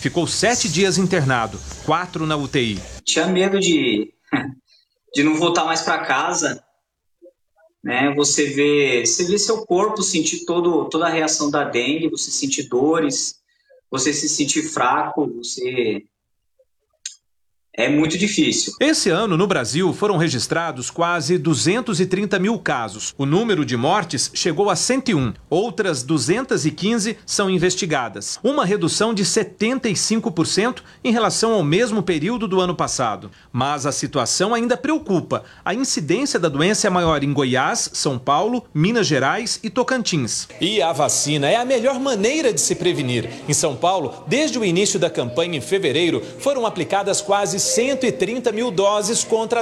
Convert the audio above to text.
Ficou 7 dias internado, 4 na UTI. Tinha medo de não voltar mais para casa, né? Você vê seu corpo sentir toda a reação da dengue, você sentir dores, você se sentir fraco, é muito difícil. Esse ano, no Brasil, foram registrados quase 230 mil casos. O número de mortes chegou a 101. Outras 215 são investigadas. Uma redução de 75% em relação ao mesmo período do ano passado. Mas a situação ainda preocupa. A incidência da doença é maior em Goiás, São Paulo, Minas Gerais e Tocantins. E a vacina é a melhor maneira de se prevenir. Em São Paulo, desde o início da campanha em fevereiro, foram aplicadas quase 130 mil doses contra